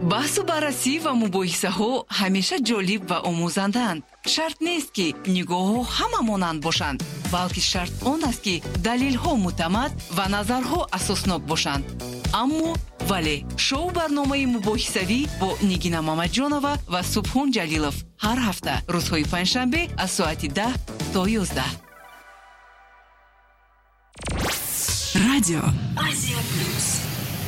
баҳсу баррасӣ ва мубоҳисаҳо ҳамеша ҷолиб ва омӯзанданд. шарт нест ки нигоҳҳо ҳама монанд бошанд, балки шарт он аст ки далелҳо муътамад ва назарҳо асоснок бошанд. аммо вале шоу барномаи мубоҳисавӣ бо Нигина Мамаҷонова ва Субҳон Ҷалилов ҳар ҳафта рӯзҳои панҷшанбе аз соати 10 то 11. Радио Азия Плюс.